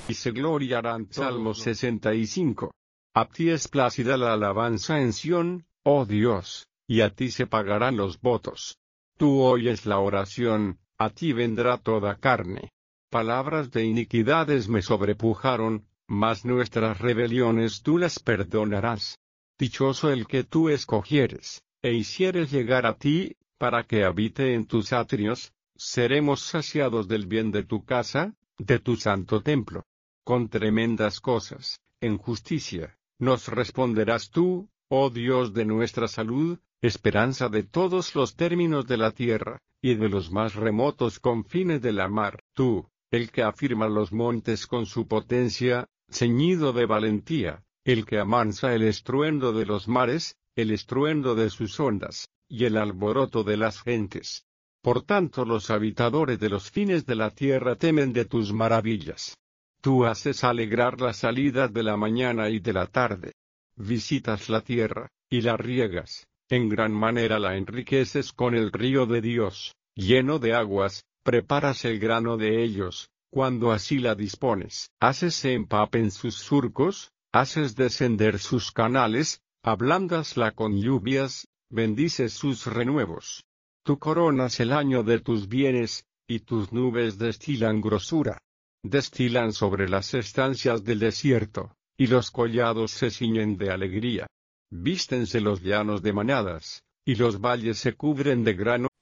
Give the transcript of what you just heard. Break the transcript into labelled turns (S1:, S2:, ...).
S1: y se gloriarán. Salmo 65. A ti es plácida la alabanza en Sión, oh Dios, y a ti se pagarán los votos. Tú oyes la oración, a ti vendrá toda carne. Palabras de iniquidades me sobrepujaron, mas nuestras rebeliones tú las perdonarás. Dichoso el que tú escogieres, e hicieres llegar a ti, para que habite en tus atrios. Seremos saciados del bien de tu casa, de tu santo templo. Con tremendas cosas, en justicia, nos responderás tú, oh Dios de nuestra salud, esperanza de todos los términos de la tierra, y de los más remotos confines de la mar. Tú, el que afirma los montes con su potencia, ceñido de valentía, el que amansa el estruendo de los mares, el estruendo de sus ondas, y el alboroto de las gentes. Por tanto los habitadores de los fines de la tierra temen de tus maravillas. Tú haces alegrar las salidas de la mañana y de la tarde. Visitas la tierra, y la riegas, en gran manera la enriqueces con el río de Dios, lleno de aguas, preparas el grano de ellos, cuando así la dispones. Haces se empapen sus surcos, haces descender sus canales, ablándasla con lluvias, bendices sus renuevos. Tú coronas el año de tus bienes, y tus nubes destilan grosura. Destilan sobre las estancias del desierto, y los collados se ciñen de alegría. Vístense los llanos de manadas, y los valles se cubren de grano.